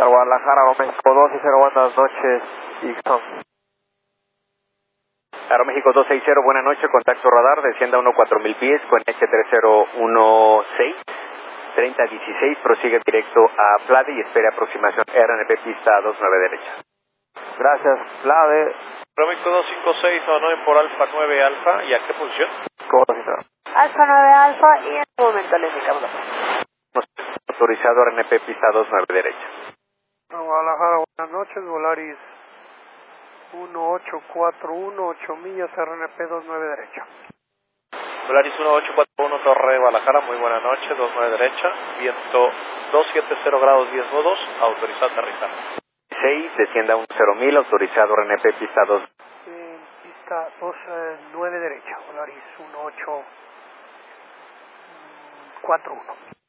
César, Guadalajara, Aeroméxico 260, buenas noches, Ixon. Aeroméxico 260, buenas noches, contacto radar, descienda 14000 pies con H3016, 3016, prosigue directo a Plade y espere aproximación RNP pista 29 derecha. Gracias, Plade. Aeroméxico 256, no por Alfa 9 Alfa, ¿y a qué posición? Alfa 9 Alfa y en este momento le indicamos. Autorizado RNP pista 29 derecha. Guadalajara, buenas noches, Volaris 1841, 8 millas, RNP 29 derecha. Volaris 1841, Torre Guadalajara, muy buena noche, 29 derecha, viento 270 grados 10 nudos, autorizado a aterrizar. 6, descienda 10000, autorizado RNP pista 2. Pista 29 derecha, Volaris 1841.